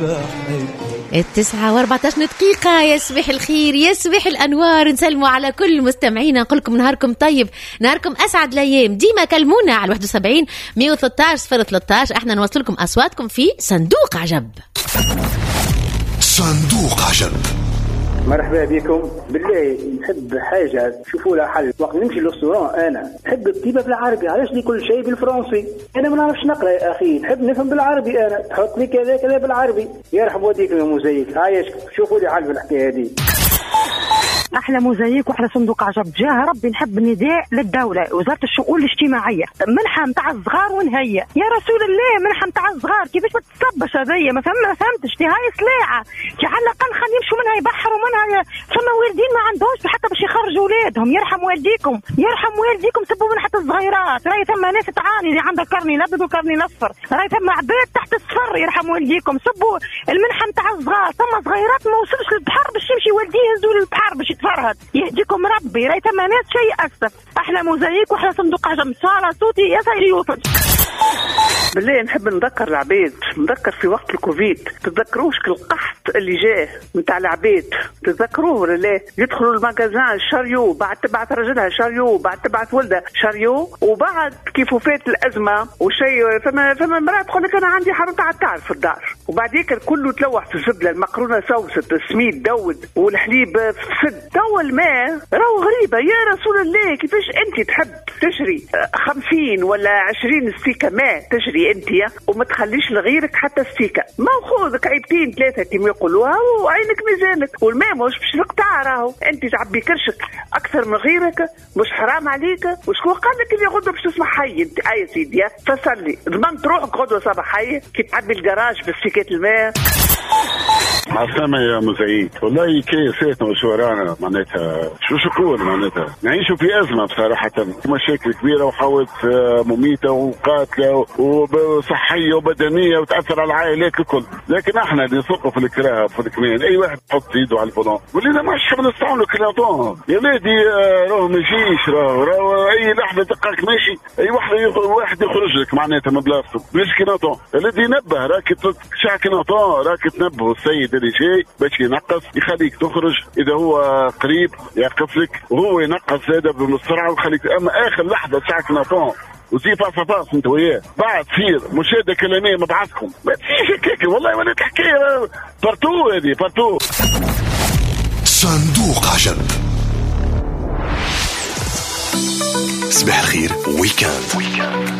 9:14 دقيقة. يصبح الخير، يصبح الأنوار. نسلموا على كل مستمعينا، نقول لكم نهاركم طيب، نهاركم أسعد الأيام. ديما كلمونا على 71 113 013. احنا نوصل لكم أصواتكم في صندوق عجب. صندوق عجب. مرحبا بكم. بالله نحب حاجة شوفوا لها حل. وقت نمشي للرestaurant أنا نحب الكتيبة بالعربي، علاش لي كل شيء بالفرنسي؟ أنا ما نعرفش نقرأ يا أخي، نحب نفهم بالعربي. أنا تحط لي كذا كذا بالعربي. يرحب والديك يا مزيك، عايشك. شوفوا لي حل بالحكاية هذه. احلى موزايك واحلى صندوق عجب. جاه ربي نحب نداء للدوله، وزاره الشؤون الاجتماعيه، منحه نتاع الصغار ونهيا يا رسول الله. منحه نتاع الصغار كيفاش ما تتصبش هذيا؟ ما فهمتش دي هاي سلاعه كي على الاقل خلينا يمشوا منها يبحروا منها. فما والدين ما عندهمش حتى باش يخرجوا اولادهم. يرحم والديكم، يرحم والديكم. سبوا منحه الصغيرات. راهي ثم ناس تعاني اللي عندها كرني الابيض وكرني الاصفر. راهي ثم عباد تحت الصفر. يرحم والديكم. سبوا المنحه نتاع الصغار. ثم صغيرات ما وصلش للبحر باش يمشي والديه يهزوا للبحر باش فرهد. يهديكم ربي. راهي ثم ناس شيء أسف. أحلى موزايك وأحلى صندوق عجب. إن شاء الله صوتي يا سيدي يوصل. بالله نحب نذكر العباد، نذكر في وقت الكوفيد. تتذكروش القحط اللي جاه نتاع العباد؟ تتذكروه ولا لا؟ يدخلوا المغازان شاريو، بعد تبعت رجلها شاريو، بعد تبعت ولدها شاريو، وبعد كيف فات الأزمة وشيء فما مرات تقول لك أنا عندي حرمت على التعب في الدار، وبعديك كله تلوح في الزبلة، المقرونة سوست، السميد دود، والحليب فسد. تو الماء راهو غريبة يا رسول الله. كيفاش أنت تحب تشري 50 ولا 20 ستيكة ماء تشري أنت وما تخليش لغيرك حتى ستيكة؟ ما خذك عيبتين ثلاثة كما يقولوها وعينك ميزانك. والماء مش باش نقطع، راهو أنت تعبي كرشك أكثر من غيرك، مش حرام عليك؟ وشكون قال لك اللي غدوة باش تصبح حي؟ أنت يا سيدي فصلي ضمنت روحك غدوة صباح حي كي تعبي الجراج بستيكات الماء. عسلامة يا مزيد. والله كيفاتنا وشو ورانا معناتها شو شكون معناتها نعيشوا في أزمة بصراحة، مشاكل كبيرة وحوادث مميتة وقاتلة وصحية وبدنية وتأثر على العائلات الكل. لكن احنا اللي نسوقوا في الكراهة في الكمان، أي واحد يحط يده على الفولون ولينا مش حاب نستعملوا كلاتون يا ولادي. راهو ما يجيش، راهو أي لحظة دقاك ماشي أي واحد يخرج لك معناتها من بلاصته مش كلاتون. الذي نبه راك شاع كلاتون، راك تنبه السيد اللي شيء باش ينقص يخليك تخرج، اذا هو قريب يقف لك وهو ينقص هذا بالسرعه ويخليك. اما اخر لحظه ساعه ناطون وزي فاصفاص انت وياه بعد تصير مشاهده كلاميه مبعثكم ما تجيش هكاك. والله ولا تحكي بارتو هذه بارتو. صندوق عجب. صباح الخير ويكاند.